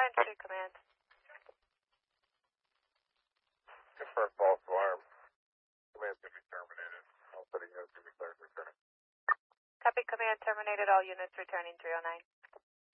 3 Command. Confirm false alarm. Command's going to be terminated. All setting units going to be cleared returning. Copy, Command terminated. All units returning 309.